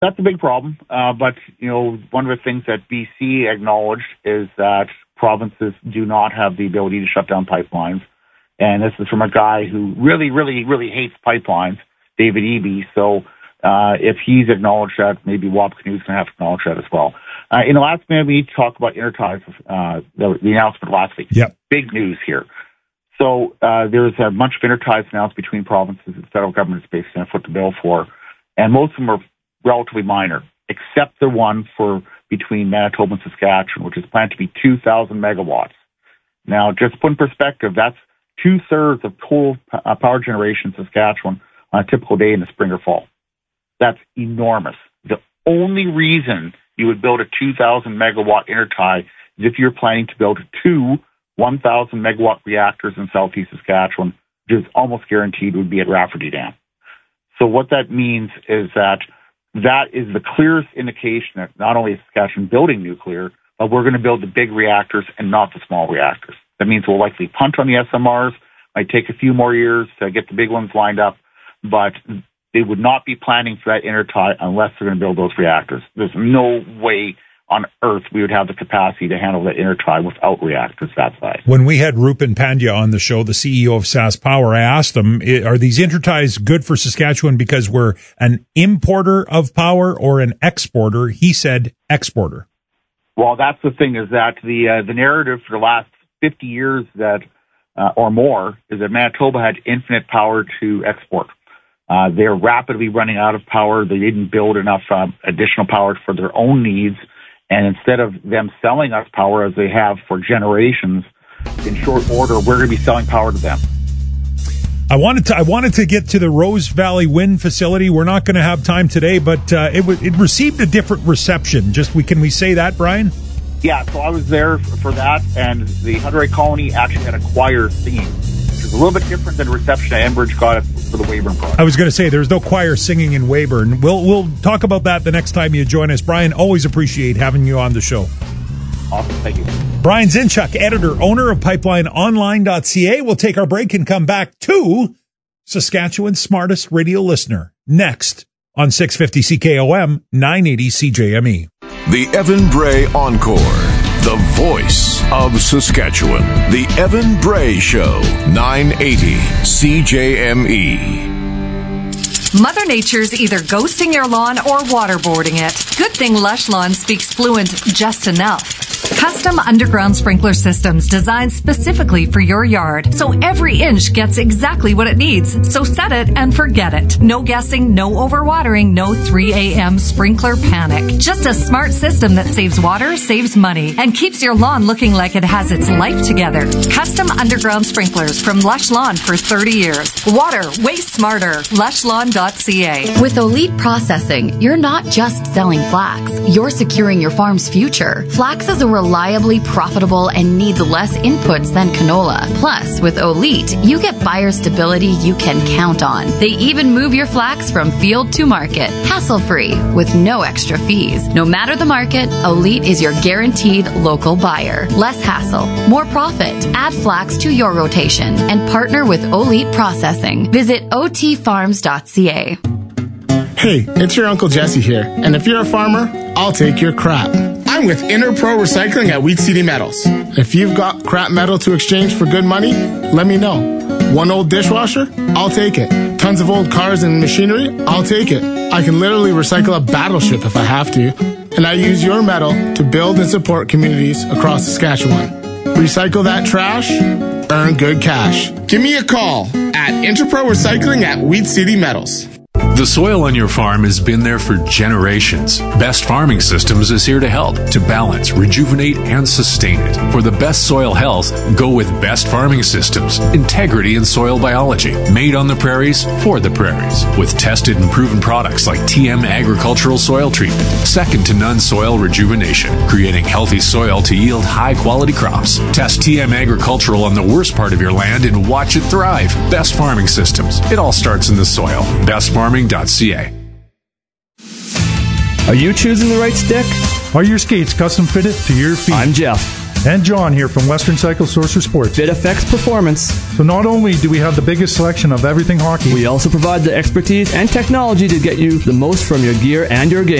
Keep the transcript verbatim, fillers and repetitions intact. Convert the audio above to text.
That's a big problem. Uh, but, you know, one of the things that B C acknowledged is that provinces do not have the ability to shut down pipelines. And this is from a guy who really, really, really hates pipelines, David Eby. So uh, if he's acknowledged that, maybe Wapakino's going to have to acknowledge that as well. Uh, in the last minute, we need to talk about interties, uh, the, the announcement last week. Yep. Big news here. So uh, there's a bunch of interties announced between provinces and the federal government is basically going to foot the bill for. And most of them are relatively minor, except the one for between Manitoba and Saskatchewan, which is planned to be two thousand megawatts. Now, just to put in perspective, that's two-thirds of total uh, power generation in Saskatchewan on a typical day in the spring or fall. That's enormous. The only reason you would build a two thousand megawatt intertie is if you're planning to build two one thousand megawatt reactors in southeast Saskatchewan, which is almost guaranteed would be at Rafferty Dam. So what that means is that that is the clearest indication that not only is Saskatchewan building nuclear, but we're going to build the big reactors and not the small reactors. That means we'll likely punt on the S M Rs. Might take a few more years to get the big ones lined up, but they would not be planning for that intertie unless they're going to build those reactors. There's no way on Earth we would have the capacity to handle that intertie without reactors that size. When we had Rupen Pandya on the show, the C E O of SaskPower, I asked him, are these interties good for Saskatchewan because we're an importer of power or an exporter? He said exporter. Well, that's the thing, is that the uh, the narrative for the last fifty years that uh, or more is that Manitoba had infinite power to export. Uh, they're rapidly running out of power. They didn't build enough um, additional power for their own needs. And instead of them selling us power as they have for generations, in short order, we're going to be selling power to them. I wanted to I wanted to get to the Rose Valley Wind Facility. We're not going to have time today, but uh, it w- it received a different reception. Just we can we say that, Brian? Yeah, so I was there for that, and the Hudray Colony actually had a choir singing, which is a little bit different than the reception at Enbridge got for the Weyburn project. I was going to say, there's no choir singing in Weyburn. We'll we'll talk about that the next time you join us. Brian, always appreciate having you on the show. Awesome, thank you. Brian Zinchuk, editor, owner of pipeline online dot c a. We'll take our break and come back to Saskatchewan's smartest radio listener next on six fifty C K O M, nine eighty C J M E. The Evan Bray Encore, the voice of Saskatchewan. The Evan Bray Show, nine eighty C J M E. Mother Nature's either ghosting your lawn or waterboarding it. Good thing Lush Lawn speaks fluent just enough. Custom underground sprinkler systems designed specifically for your yard, so every inch gets exactly what it needs. So set it and forget it. No guessing, no overwatering, no three a.m. sprinkler panic. Just a smart system that saves water, saves money, and keeps your lawn looking like it has its life together. Custom underground sprinklers from Lush Lawn for thirty years. Water, way smarter. lush lawn dot c a. With Elite Processing, you're not just selling flax. You're securing your farm's future. Flax is a reliably profitable and needs less inputs than canola. Plus, with Elite, you get buyer stability you can count on. They even move your flax from field to market, hassle-free, with no extra fees. No matter the market, Elite is your guaranteed local buyer. Less hassle, more profit. Add flax to your rotation and partner with Elite Processing. Visit o t farms dot c a. Hey, it's your Uncle Jesse here, and if you're a farmer, I'll take your crap. I'm with Interpro Recycling at Wheat City Metals. If you've got crap metal to exchange for good money, let me know. One old dishwasher? I'll take it. Tons of old cars and machinery? I'll take it. I can literally recycle a battleship if I have to. And I use your metal to build and support communities across Saskatchewan. Recycle that trash, earn good cash. Give me a call at Interpro Recycling at Wheat City Metals. The soil on your farm has been there for generations. Best Farming Systems is here to help, to balance, rejuvenate, and sustain it. For the best soil health, go with Best Farming Systems. Integrity in soil biology. Made on the prairies, for the prairies. With tested and proven products like T M Agricultural Soil Treatment. Second to none soil rejuvenation. Creating healthy soil to yield high-quality crops. Test T M Agricultural on the worst part of your land and watch it thrive. Best Farming Systems. It all starts in the soil. Best Farming dot c a. Are you choosing the right stick? Are your skates custom fitted to your feet? I'm Jeff. And John here from Western Cycle Sorcerer Sports. Fit affects performance. So not only do we have the biggest selection of everything hockey, we also provide the expertise and technology to get you the most from your gear and your game.